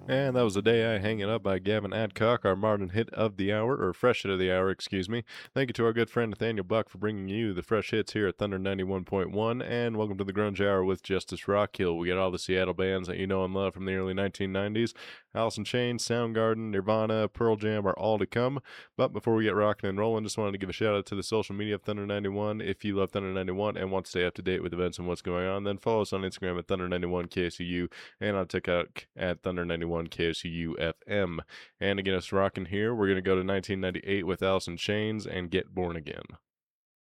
And that was the day I hang it up by Gavin Adcock, our modern hit of the hour, or fresh hit of the hour, excuse me. Thank you to our good friend Nathaniel Buck for bringing you the fresh hits here at Thunder 91.1, and welcome to the Grunge Hour with Justice Rockhill. We got all the Seattle bands that you know and love from the early 1990s. Alice in Chains, Soundgarden, Nirvana, Pearl Jam are all to come. But before we get rocking and rolling, just wanted to give a shout out to the social media of Thunder 91. If you love Thunder 91 and want to stay up to date with events and what's going on, then follow us on Instagram at Thunder 91 KSU and on TikTok at Thunder 91 KSU FM. And again, it's rocking here. We're going to go to 1998 with Alice in Chains and Get Born Again.